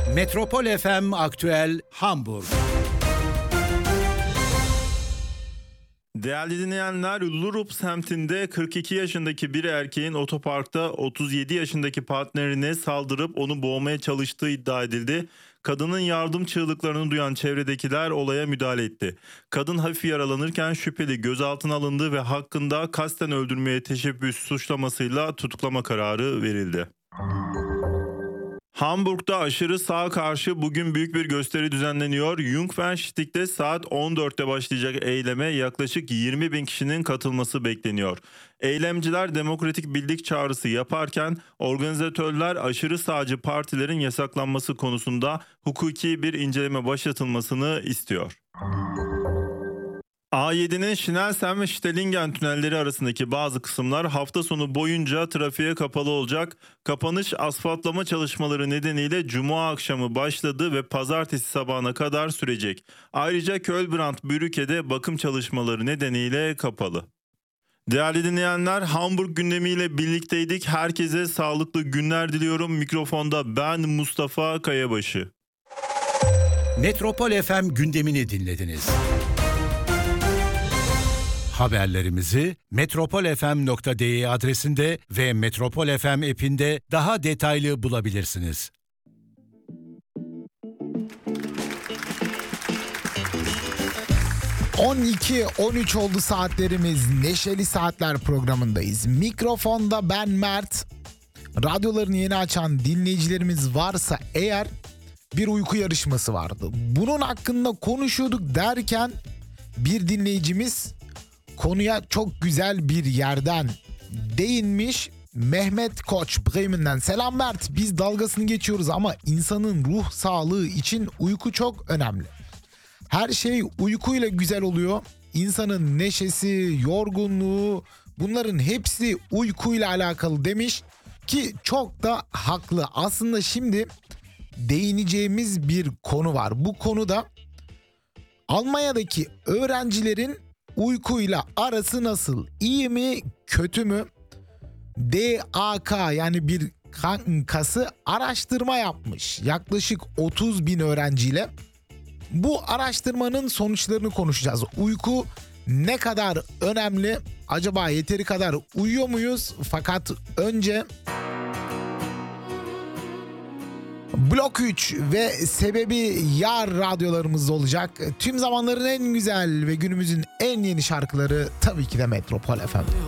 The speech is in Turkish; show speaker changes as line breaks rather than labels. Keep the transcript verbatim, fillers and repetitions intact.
Metropol F M Aktüel Hamburg.
Değerli dinleyenler, Lurup semtinde kırk iki yaşındaki bir erkeğin otoparkta otuz yedi yaşındaki partnerine saldırıp onu boğmaya çalıştığı iddia edildi. Kadının yardım çığlıklarını duyan çevredekiler olaya müdahale etti. Kadın hafif yaralanırken şüpheli gözaltına alındı ve hakkında kasten öldürmeye teşebbüs suçlamasıyla tutuklama kararı verildi. Hamburg'da aşırı sağa karşı bugün büyük bir gösteri düzenleniyor. Jungfernstieg'de saat on dörtte başlayacak eyleme yaklaşık yirmi bin kişinin katılması bekleniyor. Eylemciler demokratik birlik çağrısı yaparken organizatörler aşırı sağcı partilerin yasaklanması konusunda hukuki bir inceleme başlatılmasını istiyor. A yedi'nin Schnellsen ve Stellingen tünelleri arasındaki bazı kısımlar hafta sonu boyunca trafiğe kapalı olacak. Kapanış asfaltlama çalışmaları nedeniyle Cuma akşamı başladı ve pazartesi sabahına kadar sürecek. Ayrıca Kölbrand-Brücke'de bakım çalışmaları nedeniyle kapalı. Değerli dinleyenler, Hamburg gündemiyle birlikteydik. Herkese sağlıklı günler diliyorum. Mikrofonda ben Mustafa Kayabaşı.
Metropol F M gündemini dinlediniz. Haberlerimizi metropol f m nokta d e adresinde ve Metropol F M app'inde daha detaylı bulabilirsiniz.
on iki on üç oldu saatlerimiz. Neşeli Saatler programındayız. Mikrofonda ben Mert. Radyolarını yeni açan dinleyicilerimiz varsa eğer, bir uyku yarışması vardı. Bunun hakkında konuşuyorduk derken bir dinleyicimiz konuya çok güzel bir yerden değinmiş. Mehmet Koç Bremen'den. Selam Mert, biz dalgasını geçiyoruz ama insanın ruh sağlığı için uyku çok önemli. Her şey uykuyla güzel oluyor. İnsanın neşesi, yorgunluğu, bunların hepsi uykuyla alakalı demiş ki çok da haklı. Aslında şimdi değineceğimiz bir konu var. Bu konuda Almanya'daki öğrencilerin uykuyla arası nasıl? İyi mi, kötü mü? D A K yani bir kankası araştırma yapmış. Yaklaşık otuz bin öğrenciyle. Bu araştırmanın sonuçlarını konuşacağız. Uyku ne kadar önemli? Acaba yeteri kadar uyuyor muyuz? Fakat önce Blok üç ve Sebebi Yar radyolarımızda olacak. Tüm zamanların en güzel ve günümüzün en yeni şarkıları tabii ki de Metropol F M.